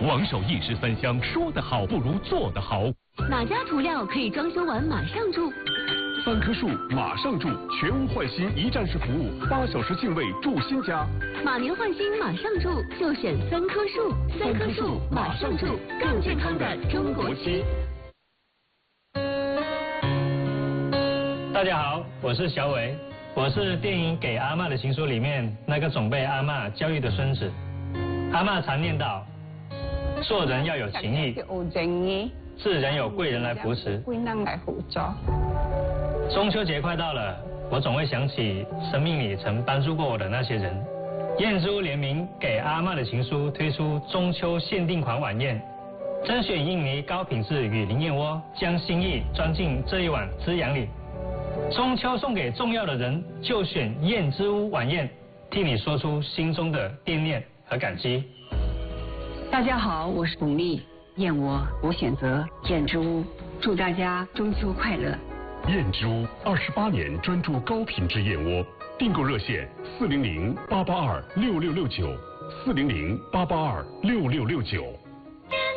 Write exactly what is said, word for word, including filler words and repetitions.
王守义十三香，说得好不如做得好。 哪家涂料可以装修完马上住？ 三棵树马上住，全屋换新一站式服务，八小时净位住新家。 马年换新马上住，就选三棵树。三棵树马上住，更健康的中国区。 大家好，我是小伟，我是电影《给阿嬷的情书》里面那个总被阿嬷教育的孙子。阿嬷常念叨，做人要有情义，自然有贵人来扶持。 贵人来辅助。 中秋节快到了，我总会想起生命里曾帮助过我的那些人。燕之屋联名《给阿嬷的情书》推出中秋限定款晚宴，甄选印尼高品质雨林燕窝，将心意装进这一碗滋养里。中秋送给重要的人，就选燕之屋晚宴，替你说出心中的惦念和感激。 大家好，我是巩俐，燕窝我选择燕之屋，祝大家中秋快乐。 燕之屋二十八年专注高品质燕窝，订购热线四零零八八二六六六九，四零零八八二六六六九。